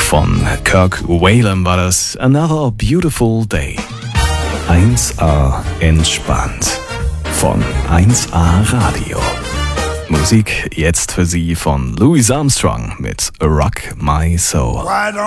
Von Kirk Whalum war das Another Beautiful Day. 1A entspannt. Von 1A Radio. Musik jetzt für Sie von Louis Armstrong mit Rock My Soul.